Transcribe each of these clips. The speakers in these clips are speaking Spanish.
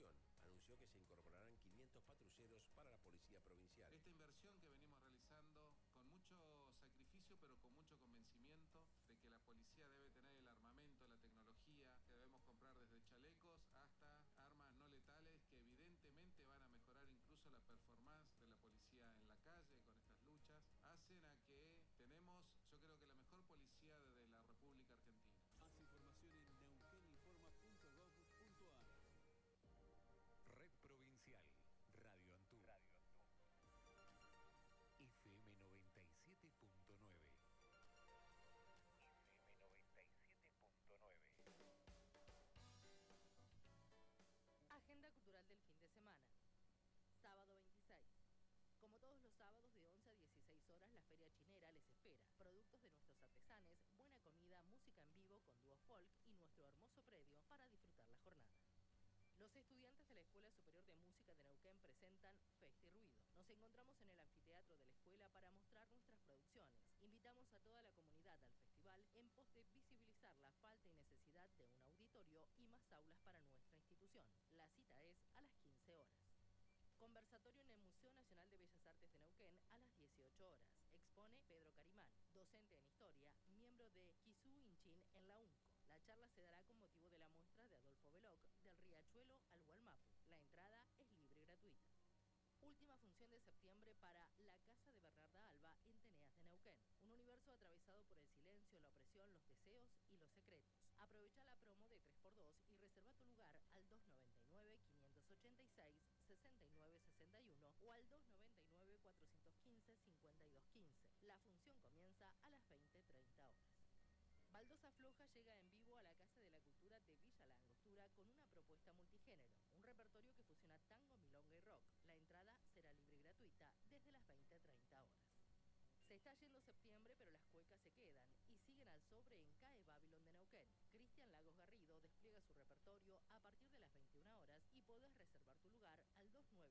Nación anunció que se incorporarán 500 patrulleros para la Policía Provincial. Esta inversión que venimos realizando con mucho sacrificio, pero con mucho convencimiento de que la policía debe tener el armamento, la tecnología, que debemos comprar desde chalecos hasta armas no letales que evidentemente van a mejorar incluso la performance de la policía en la calle con estas luchas, hacen a que tenemos, yo creo que la mejor policía de la República Argentina. Más información en neuqueninforma.gov.ar. Red Provincial, Radio Antú. FM 97.9. FM 97.9. Agenda cultural del fin de semana. Sábado 26. Como todos los sábados de 11 a 16 horas, la Feria Chinera les espera. Productos de nuestros artesanes, buena comida, música en vivo con dúo folk y nuestro hermoso predio para disfrutar la jornada. Los estudiantes de la Escuela Superior de Música de Neuquén presentan Festa y Ruido. Nos encontramos en el anfiteatro de la escuela para mostrar nuestras producciones. Invitamos a toda la comunidad al festival en pos de visibilizar la falta y necesidad de un auditorio y más aulas para nuestra institución. La cita es a las 15 horas. Conversatorio en el Museo Nacional de Bellas Artes de Neuquén a las 18 horas. Expone Pedro Carimán, docente en Historia, miembro de Kisú Inchin en la UNCO. La charla se dará con motivo de la muestra de Adolfo Beloc, Del Riachuelo al Gualmapu. La entrada es libre y gratuita. Última función de septiembre para La Casa de Bernarda Alba en Teneas de Neuquén. Un universo atravesado por el silencio, la opresión, los deseos y los secretos. Aprovecha la promo de 3x2 y reserva tu lugar al 299-586-6961 o al 299-415-5215. La función comienza a las 20:30 horas. Baldosa Floja llega en vivo a la Casa de la Cultura de Villa La Angostura con una propuesta multigénero, un repertorio que fusiona tango, milonga y rock. La entrada será libre y gratuita desde las 20:30 horas. Se está yendo septiembre, pero las cuecas se quedan y siguen al sobre en CAE Babylon de Neuquén. Cristian Lagos Garrido despliega su repertorio a partir de las 21 horas y podés reservar tu lugar al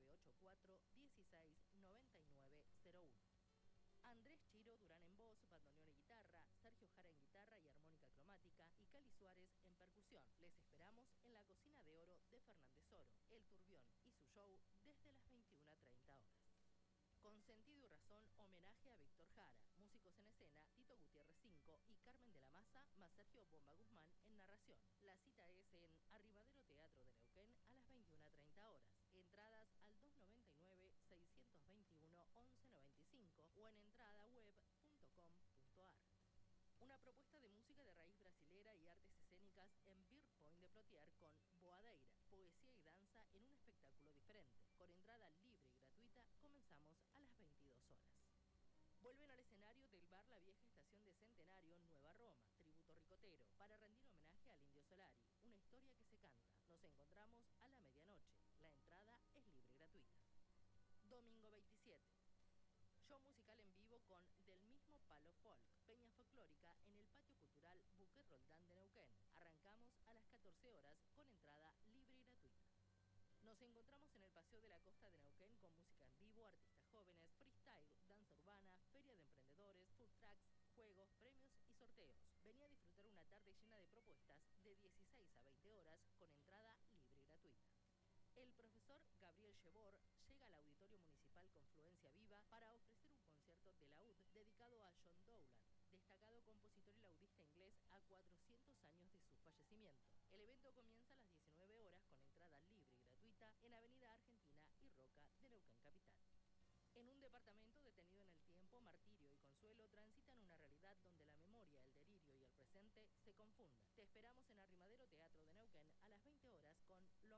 2984-169901. Andrés Chiro Durán en voz, bandoneón y guitarra, Sergio Jara en guitarra y armónica cromática y Cali Suárez en percusión. Les esperamos en la Cocina de Oro de Fernández Oro, El Turbión y su show desde las 21:30 horas. Con sentido y razón, homenaje a Víctor Jara, músicos en escena, Tito Gutiérrez 5 y Carmen de la Maza, más Sergio Bomba Guzmán en narración. La cita es en Arribadero Teatro de Neuquén a las 21:30 horas. Entradas al 299-621-1195 o en entradaweb.com.ar. Una propuesta de música de raíz brasilera y artes escénicas en Beer Point de Plotier con Boadeira, poesía y danza en un espectáculo diferente. Con entrada libre y gratuita, comenzamos a las 22 horas. Vuelven al escenario del bar La Vieja Estación de Centenario, Nueva Roma, tributo ricotero, para rendir homenaje al Indio Solari, una historia que se canta. Nos encontramos a la medianoche. La entrada es libre y gratuita. Domingo 27. Show musical en vivo con Del Mismo Palo Folk, peña folclórica en el Patio Cultural Buquet Roldán de Neuquén. Arrancamos a las 14 horas con entrada libre y gratuita. Nos encontramos en el Paseo de la Costa de Neuquén con música en vivo, artistas jóvenes, freestyle, danza urbana, feria de emprendedores, food trucks, juegos, premios y sorteos. Vení a disfrutar una tarde llena de propuestas de 16 a 20 horas con entrada libre y gratuita. El profesor Gabriel Chebor llega al Auditorio Municipal Confluencia Viva para ofrecer un concierto de laúd dedicado a John Dowland, destacado compositor y laudista inglés a 400 años de su fallecimiento. El evento comienza a las 19 horas con entrada libre y gratuita en Avenida Argentina y Roca de Neuquén Capital. En un departamento detenido en el tiempo, Martirio y Consuelo transitan una realidad donde la memoria, el delirio y el presente se confunden. Te esperamos en Arrimadero